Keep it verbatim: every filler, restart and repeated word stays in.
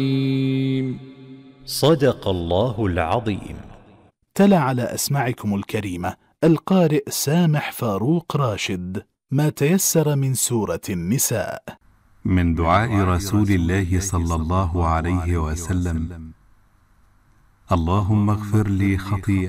صدق الله العظيم. تلا على أسماعكم الكريمة القارئ سامح فاروق راشد ما تيسر من سورة النساء. من دعاء رسول الله صلى الله عليه وسلم: اللهم اغفر لي خطيئتي